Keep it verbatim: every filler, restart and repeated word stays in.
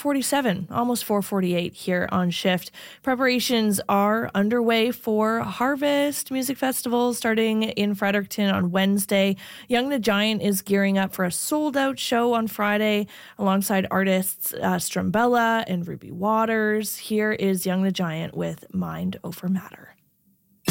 forty-seven, almost four forty-eight here on Shift. Preparations are underway for Harvest Music Festival starting in Fredericton on Wednesday. Young the Giant is gearing up for a sold-out show on Friday alongside artists uh, Strumbella and Ruby Waters. Here is Young the Giant with Mind Over Matter.